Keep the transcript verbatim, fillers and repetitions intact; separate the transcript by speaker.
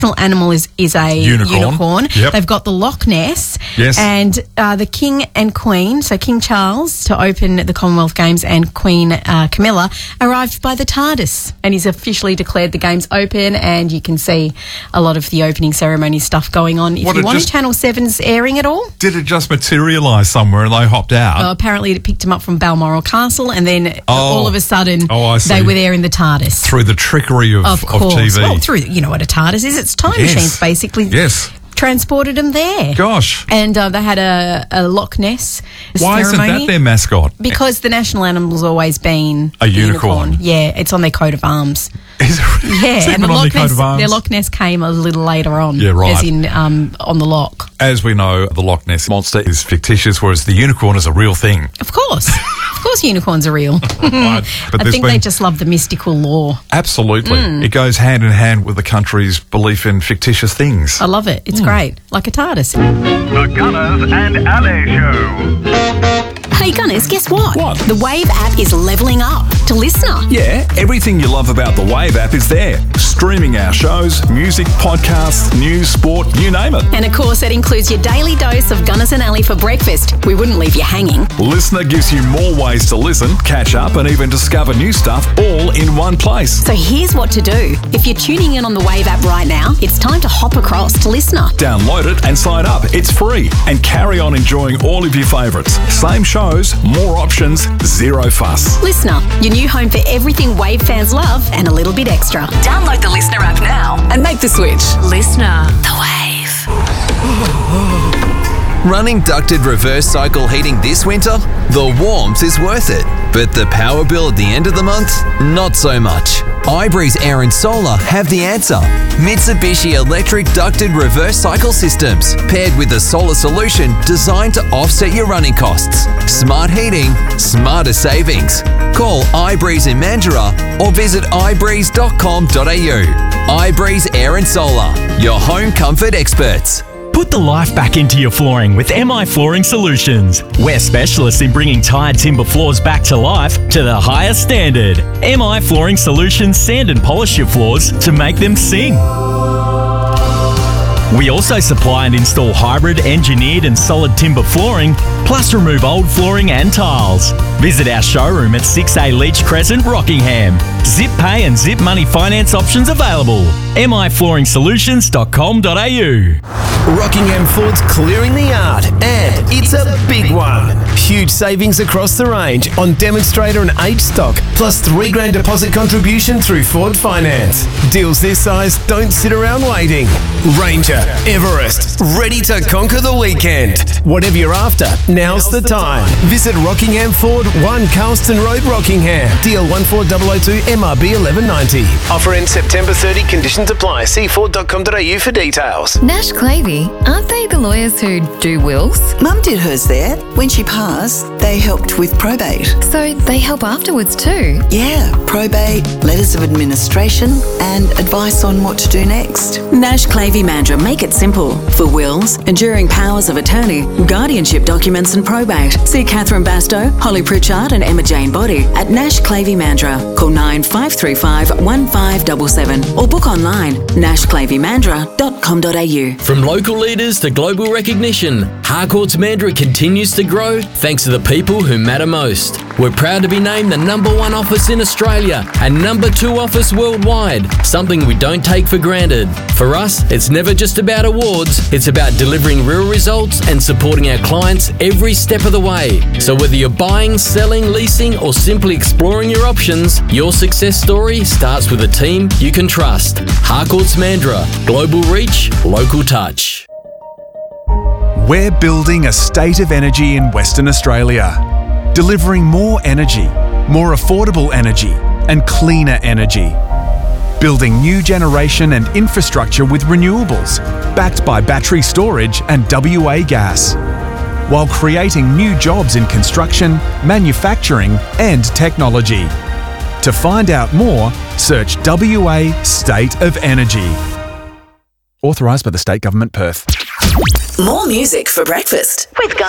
Speaker 1: animal is, is a
Speaker 2: unicorn.
Speaker 1: unicorn.
Speaker 2: Yep.
Speaker 1: They've got the Loch Ness.
Speaker 2: Yes.
Speaker 1: And uh, the King and Queen, so King Charles to open the Commonwealth Games and Queen uh, Camilla arrived by the TARDIS, and he's officially declared the games open, and you can see a lot of the opening ceremony stuff going on. If
Speaker 2: What,
Speaker 1: you
Speaker 2: it
Speaker 1: want
Speaker 2: just-
Speaker 1: Channel seven's airing it all.
Speaker 2: Did it just materialise somewhere and they hopped out?
Speaker 1: Uh, apparently it picked him up from Balmoral Castle, and then
Speaker 2: Oh.
Speaker 1: all of a sudden
Speaker 2: Oh, I see.
Speaker 1: they were there in the TARDIS.
Speaker 2: Through the trickery of,
Speaker 1: Of
Speaker 2: of
Speaker 1: course.
Speaker 2: T V.
Speaker 1: Well, through, you know what a TARDIS is. It's time
Speaker 2: Yes.
Speaker 1: machines, basically.
Speaker 2: Yes.
Speaker 1: Transported them there.
Speaker 2: Gosh.
Speaker 1: And uh, they had a, a Loch Ness
Speaker 2: Why
Speaker 1: ceremony.
Speaker 2: isn't that their mascot?
Speaker 1: Because the national animal's always been
Speaker 2: A unicorn.
Speaker 1: Yeah, it's on their coat of arms.
Speaker 2: Is it,
Speaker 1: Yeah,
Speaker 2: is it
Speaker 1: and
Speaker 2: even
Speaker 1: the
Speaker 2: on
Speaker 1: Loch
Speaker 2: their coat
Speaker 1: Ness,
Speaker 2: of arms?
Speaker 1: their Loch Ness came a little later on.
Speaker 2: Yeah, right.
Speaker 1: As in um, on the loch.
Speaker 2: As we know, the Loch Ness monster is fictitious, whereas the unicorn is a real thing.
Speaker 1: Of course. Of course unicorns are real.
Speaker 2: Right. But
Speaker 1: I
Speaker 2: there's
Speaker 1: think they
Speaker 2: been-
Speaker 1: just love the mystical lore.
Speaker 2: Absolutely.
Speaker 1: Mm.
Speaker 2: It goes hand in hand with the country's belief in fictitious things.
Speaker 1: I love it. It's great. Like a TARDIS.
Speaker 3: The Gunners and Ali Show.
Speaker 4: Hey Gunners, guess what?
Speaker 5: What?
Speaker 4: The Wave app is levelling up to Listener.
Speaker 5: Yeah, everything you love about the Wave app is there. Streaming our shows, music, podcasts, news, sport, you name it.
Speaker 4: And of course, that includes your daily dose of Gunners and Ali for breakfast. We wouldn't leave you hanging.
Speaker 5: Listener gives you more ways to listen, catch up, and even discover new stuff all in one place.
Speaker 4: So here's what to do. If you're tuning in on the Wave app right now, it's time to hop across to Listener.
Speaker 5: Download it and sign up. It's free. And carry on enjoying all of your favourites. Same shows, more options, zero fuss.
Speaker 4: Listener, your new home for everything Wave fans love and a little bit extra.
Speaker 6: Download the Listener app now and make the switch.
Speaker 7: Listener.
Speaker 6: The Wave.
Speaker 8: Running ducted reverse cycle heating this winter? The warmth is worth it. But the power bill at the end of the month? Not so much. iBreeze Air and Solar have the answer. Mitsubishi electric ducted reverse cycle systems, paired with a solar solution designed to offset your running costs. Smart heating, smarter savings. Call iBreeze in Mandurah or visit i breeze dot com dot a u. iBreeze Air and Solar, your home comfort experts.
Speaker 9: Put the life back into your flooring with M I Flooring Solutions. We're specialists in bringing tired timber floors back to life to the highest standard. M I Flooring Solutions sand and polish your floors to make them sing. We also supply and install hybrid, engineered and solid timber flooring, plus remove old flooring and tiles. Visit our showroom at six A Leach Crescent, Rockingham. Zip pay and zip money finance options available. m i flooring solutions dot com dot a u.
Speaker 10: Rockingham Ford's clearing the yard, and it's a big one. Huge savings across the range on demonstrator and H stock, plus three grand deposit contribution through Ford Finance. Deals this size don't sit around waiting. Ranger, Everest, ready to conquer the weekend. Whatever you're after, now's the time. Visit Rockingham Ford, one Carlston Road, Rockingham. D L one four zero zero two M R B eleven ninety. Offer ends September thirtieth. Conditions apply. See ford dot com dot a u for details.
Speaker 7: Nash Clavey, aren't they the lawyers who do wills?
Speaker 11: Mum did hers there. When she passed, they helped with probate.
Speaker 7: So they help afterwards too?
Speaker 11: Yeah, probate, letters of administration, and advice on what to do next.
Speaker 6: Nash Clavey Mandurah make it simple. For wills, enduring powers of attorney, guardianship documents and probate. See Catherine Bastow, Holly Pritchard and Emma Jane Body at Nash Clavey Mandurah. Call nine five three five one five seven seven or book online nash clavey mandurah dot com dot a u.
Speaker 12: From local leaders to global recognition, Harcourts Mandurah continues to grow thanks to the people who matter most. We're proud to be named the number one office in Australia and number two office worldwide, something we don't take for granted. For us, it's never just about awards, it's about delivering real results and supporting our clients every step of the way. So whether you're buying, selling, leasing, or simply exploring your options, your success story starts with a team you can trust. Harcourts Mandurah, global reach, local touch.
Speaker 5: We're building a state of energy in Western Australia, delivering more energy, more affordable energy, and cleaner energy. Building new generation and infrastructure with renewables, backed by battery storage and W A gas, while creating new jobs in construction, manufacturing, and technology. To find out more, search W A State of Energy. Authorised by the State Government, Perth.
Speaker 6: More music for breakfast with Gun.